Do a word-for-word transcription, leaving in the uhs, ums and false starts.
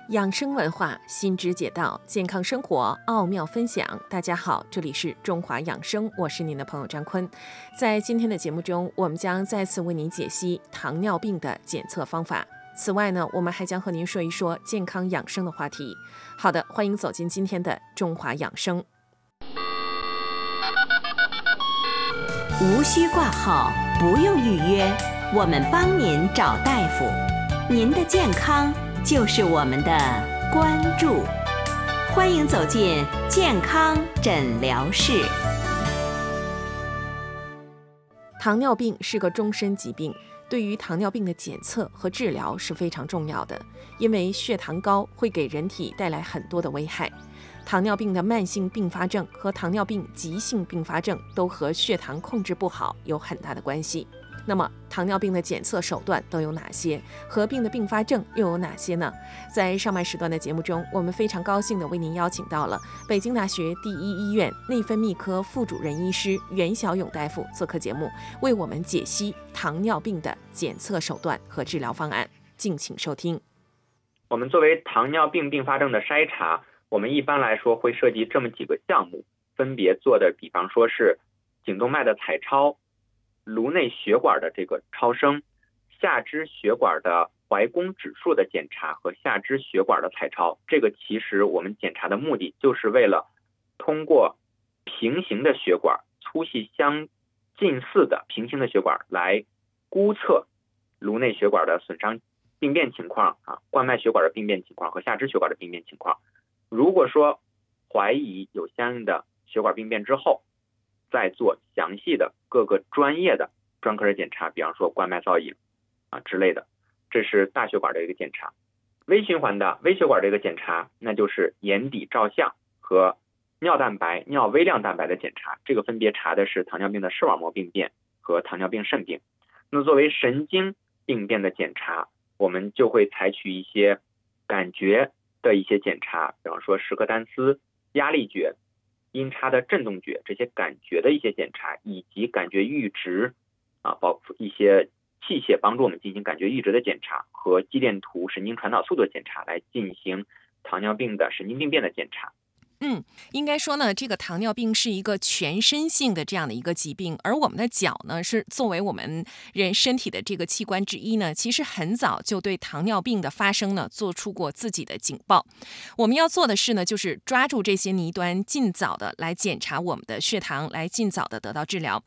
养生文化，新知解道，健康生活奥妙分享。大家好，这里是中华养生，我是您的朋友张坤。在今天的节目中，我们将再次为您解析糖尿病的检测方法。此外呢，我们还将和您说一说健康养生的话题。好的，欢迎走进今天的中华养生。 无需挂号，不用预约，我们帮您找大夫。您的健康就是我们的关注。欢迎走进健康诊疗室。 糖尿病是个终身疾病，对于糖尿病的检测和治疗是非常重要的，因为血糖高会给人体带来很多的危害。糖尿病的慢性并发症和糖尿病急性并发症都和血糖控制不好有很大的关系。那么糖尿病的检测手段都有哪些？合并的并发症又有哪些呢？在上半时段的节目中，我们非常高兴地为您邀请到了北京大学第一医院内分泌科副主任医师袁小勇大夫做客节目，为我们解析糖尿病的检测手段和治疗方案。敬请收听。 我们作为糖尿病并发症的筛查，我们一般来说会涉及这么几个项目，分别做的比方说是颈动脉的彩超、颅内血管的这个超声、下肢血管的怀宫指数的检查和下肢血管的彩超。这个其实我们检查的目的就是为了通过平行的血管，粗细相近似的平行的血管来估测颅内血管的损伤病变情况啊，冠脉血管的病变情况和下肢血管的病变情况。如果说怀疑有相应的血管病变之后，再做详细的各个专业的专科的检查，比方说冠脉造影啊之类的，这是大血管的一个检查。微循环的微血管的一个检查，那就是眼底照相和尿蛋白、尿微量蛋白的检查，这个分别查的是糖尿病的视网膜病变和糖尿病肾病。那作为神经病变的检查，我们就会采取一些感觉的一些检查，比方说时刻单丝、压力觉、音叉的振动觉，这些感觉的一些检查，以及感觉阈值啊，包括一些器械帮助我们进行感觉阈值的检查和肌电图神经传导速度的检查，来进行糖尿病的神经病变的检查。 嗯，应该说呢，这个糖尿病是一个全身性的这样的一个疾病，而我们的脚呢，是作为我们人身体的这个器官之一呢，其实很早就对糖尿病的发生呢，做出过自己的警报。我们要做的是呢，就是抓住这些倪端，尽早的来检查我们的血糖，来尽早的得到治疗。